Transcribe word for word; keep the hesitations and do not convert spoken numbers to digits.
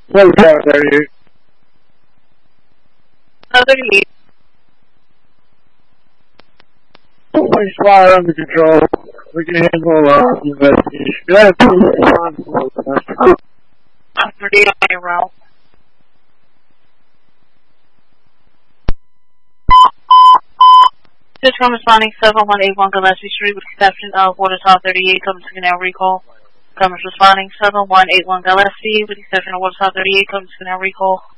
What tower thirty-eight? thirty-eight. Police fire under control. We can handle uh, the investigation. Go ahead, please respond to the investigation. I'm thirty-eight on your route. System responding seven one eight one Gillespie Street with exception of Water Tower thirty-eight, coming to Canal Recall. Commerce responding seven one eight one Gillespie with exception of Water Tower thirty-eight, coming to Canal Recall.